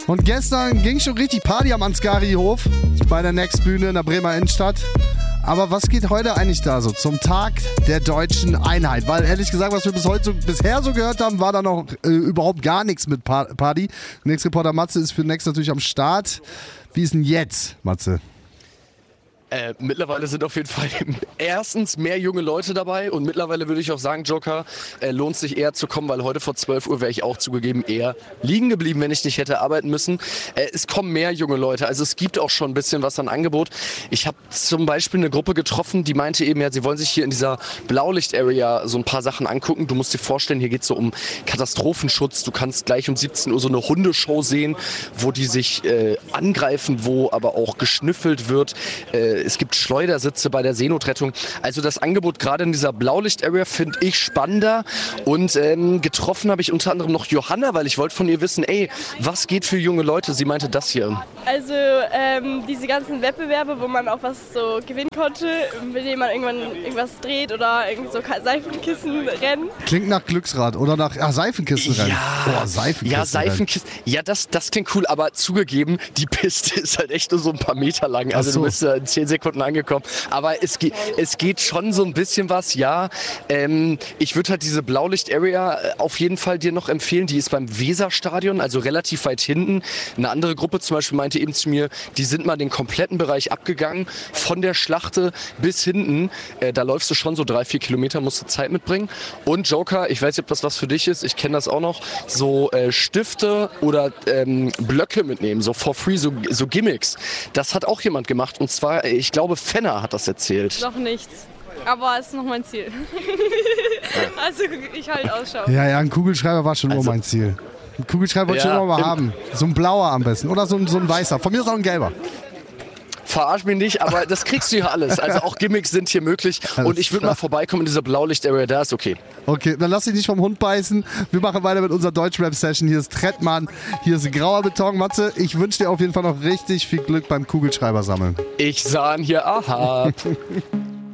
Und gestern ging schon richtig Party am Ansgari-Hof bei der Next-Bühne in der Bremer Innenstadt. Aber was geht heute eigentlich da so zum Tag der deutschen Einheit? Weil ehrlich gesagt, was wir bisher so gehört haben, war da noch überhaupt gar nichts mit Party. Next-Reporter Matze ist für Next natürlich am Start. Wie ist denn jetzt, Matze? Mittlerweile sind auf jeden Fall erstens mehr junge Leute dabei und mittlerweile würde ich auch sagen, Joker, lohnt sich eher zu kommen, weil heute vor 12 Uhr wäre ich auch zugegeben eher liegen geblieben, wenn ich nicht hätte arbeiten müssen. Es kommen mehr junge Leute, also es gibt auch schon ein bisschen was an Angebot. Ich habe zum Beispiel eine Gruppe getroffen, die meinte eben, ja, sie wollen sich hier in dieser Blaulicht-Area so ein paar Sachen angucken. Du musst dir vorstellen, hier geht es so um Katastrophenschutz. Du kannst gleich um 17 Uhr so eine Hundeshow sehen, wo die sich angreifen, wo aber auch geschnüffelt wird. Es gibt Schleudersitze bei der Seenotrettung. Also das Angebot gerade in dieser Blaulicht-Area finde ich spannender. Und getroffen habe ich unter anderem noch Johanna, weil ich wollte von ihr wissen, ey, was geht für junge Leute? Sie meinte das hier. Also diese ganzen Wettbewerbe, wo man auch was so gewinnen konnte, mit denen man irgendwas dreht oder irgendwie so Seifenkissenrennen. Klingt nach Glücksrad oder nach Seifenkissenrennen. Ja, Seifenkissenrennen. Ja, Seifenkissen. Ja, das klingt cool, aber zugegeben, die Piste ist halt echt nur so ein paar Meter lang. Also du bist in 10 Sekunden angekommen. Aber es geht schon so ein bisschen was, ja. Ich würde halt diese Blaulicht-Area auf jeden Fall dir noch empfehlen. Die ist beim Weserstadion, also relativ weit hinten. Eine andere Gruppe zum Beispiel meinte eben zu mir, die sind mal den kompletten Bereich abgegangen, von der Schlachte bis hinten. Da läufst du schon so 3-4 Kilometer, musst du Zeit mitbringen. Und Joker, ich weiß nicht, ob das was für dich ist, ich kenne das auch noch, so Stifte oder Blöcke mitnehmen, so for free, so Gimmicks. Das hat auch jemand gemacht und zwar, ich glaube, Fenner hat das erzählt. Noch nichts. Aber es ist noch mein Ziel. Also ich halte Ausschau. Ja, ein Kugelschreiber war schon immer mein Ziel. Ein Kugelschreiber wollte ich schon immer mal haben. So ein blauer am besten. Oder so ein weißer. Von mir ist auch ein gelber. Verarsch mich nicht, aber das kriegst du hier alles. Also auch Gimmicks sind hier möglich. Und ich würde mal vorbeikommen in dieser Blaulicht-Area, da ist okay. Okay, dann lass dich nicht vom Hund beißen. Wir machen weiter mit unserer Deutschrap-Session. Hier ist Trettmann, hier ist grauer Beton. Matze, ich wünsche dir auf jeden Fall noch richtig viel Glück beim Kugelschreiber sammeln. Ich sah ihn hier, aha.